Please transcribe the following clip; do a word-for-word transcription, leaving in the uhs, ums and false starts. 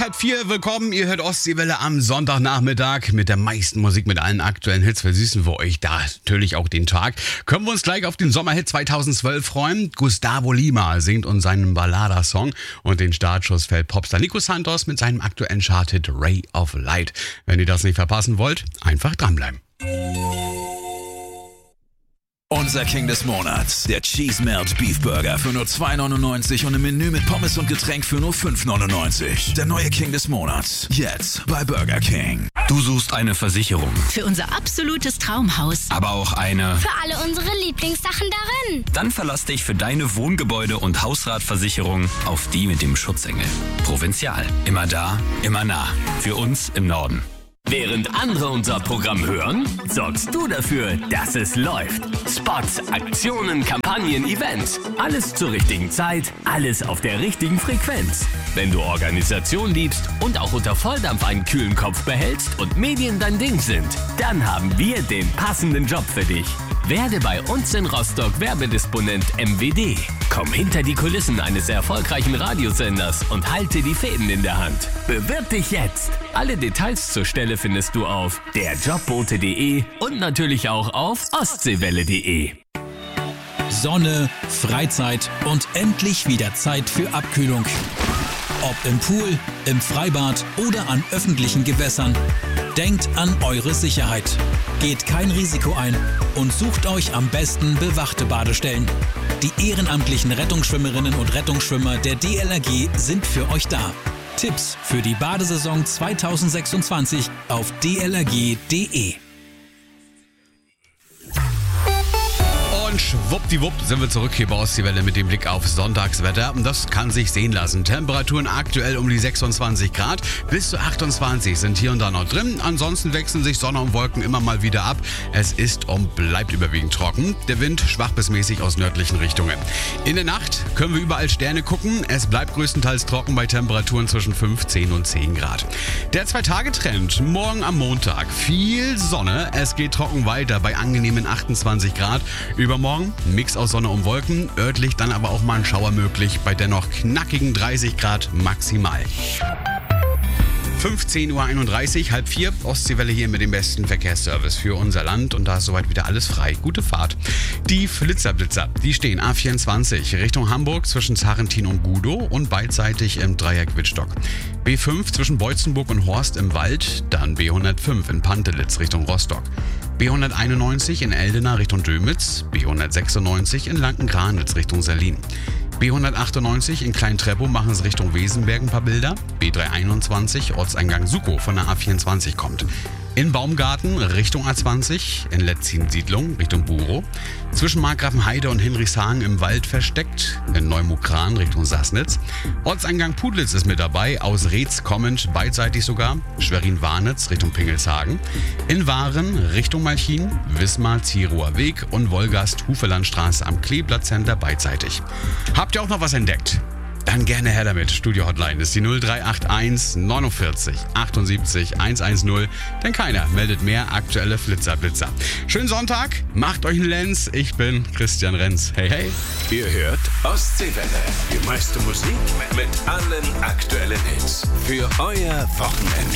halb vier, willkommen. Ihr hört Ostseewelle am Sonntagnachmittag mit der meisten Musik, mit allen aktuellen Hits. Versüßen wir euch da natürlich auch den Tag. Können wir uns gleich auf den Sommerhit zweitausendzwölf freuen. Gustavo Lima singt uns seinen Ballada-Song und den Startschuss fällt Popstar Nico Santos mit seinem aktuellen Charthit Ray of Light. Wenn ihr das nicht verpassen wollt, einfach dranbleiben. Unser King des Monats, der Cheese Melt Beef Burger für nur zwei neunundneunzig und ein Menü mit Pommes und Getränk für nur fünf neunundneunzig. Der neue King des Monats, jetzt bei Burger King. Du suchst eine Versicherung. Für unser absolutes Traumhaus. Aber auch eine... Für alle unsere Lieblingssachen darin. Dann verlass dich für deine Wohngebäude- und Hausratversicherung auf die mit dem Schutzengel. Provinzial. Immer da, immer nah. Für uns im Norden. Während andere unser Programm hören, sorgst du dafür, dass es läuft. Spots, Aktionen, Kampagnen, Events. Alles zur richtigen Zeit, alles auf der richtigen Frequenz. Wenn du Organisation liebst und auch unter Volldampf einen kühlen Kopf behältst und Medien dein Ding sind, dann haben wir den passenden Job für dich. Werde bei uns in Rostock Werbedisponent M W D. Komm hinter die Kulissen eines erfolgreichen Radiosenders und halte die Fäden in der Hand. Bewirb dich jetzt! Alle Details zur Stelle findest du auf der jobbote punkt de und natürlich auch auf ostseewelle punkt de. Sonne, Freizeit und endlich wieder Zeit für Abkühlung. Ob im Pool, im Freibad oder an öffentlichen Gewässern. Denkt an eure Sicherheit. Geht kein Risiko ein und sucht euch am besten bewachte Badestellen. Die ehrenamtlichen Rettungsschwimmerinnen und Rettungsschwimmer der D L R G sind für euch da. Tipps für die Badesaison zweitausendsechsundzwanzig auf d l r g punkt de. Und schwuppdiwupp sind wir zurück hier bei Ostseewelle mit dem Blick auf Sonntagswetter. Und das kann sich sehen lassen. Temperaturen aktuell um die sechsundzwanzig Grad. Bis zu achtundzwanzig sind hier und da noch drin. Ansonsten wechseln sich Sonne und Wolken immer mal wieder ab. Es ist und bleibt überwiegend trocken. Der Wind schwach bis mäßig aus nördlichen Richtungen. In der Nacht können wir überall Sterne gucken. Es bleibt größtenteils trocken bei Temperaturen zwischen fünfzehn und zehn Grad. Der Zwei-Tage-Trend. Morgen am Montag. Viel Sonne. Es geht trocken weiter bei angenehmen achtundzwanzig Grad. Übermorgen Mix aus Sonne und Wolken, örtlich dann aber auch mal ein Schauer möglich bei dennoch knackigen dreißig Grad maximal. fünfzehn Uhr einunddreißig, halb vier, Ostseewelle hier mit dem besten Verkehrsservice für unser Land und da ist soweit wieder alles frei. Gute Fahrt. Die Flitzerblitzer, die stehen A vierundzwanzig Richtung Hamburg zwischen Zarentin und Gudow und beidseitig im Dreieck Wittstock. B fünf zwischen Beutzenburg und Horst im Wald, dann B hundertfünf in Pantelitz Richtung Rostock. B hunderteinundneunzig in Eldena Richtung Dömitz, B hundertsechsundneunzig in Lanken-Granitz Richtung Salin. B hundertachtundneunzig in Klein-Treppow machen es Richtung Wesenberg ein paar Bilder. B dreihunderteinundzwanzig Ortseingang Sukow von der A vierundzwanzig kommt. In Baumgarten Richtung A zwanzig, in Letzin-Siedlung Richtung Burow. Zwischen Markgrafenheide und Hinrichshagen im Wald versteckt, in Neumukran Richtung Sassnitz. Ortseingang Pudlitz ist mit dabei, aus Reetz kommend, beidseitig sogar. Schwerin-Warnitz Richtung Pingelshagen. In Waren Richtung Malchin, Wismar, Zierower Weg und Wolgast-Hufelandstraße am Kleeblatt-Center beidseitig. Habt ihr auch noch was entdeckt? Dann gerne her damit. Studio-Hotline ist die null drei acht eins neunundvierzig achtundsiebzig hundertzehn. Denn keiner meldet mehr aktuelle Flitzerblitzer. Schönen Sonntag, macht euch einen Lenz. Ich bin Christian Renz. Hey, hey. Ihr hört Ostseewelle. Die meiste Musik mit allen aktuellen Hits. Für euer Wochenende.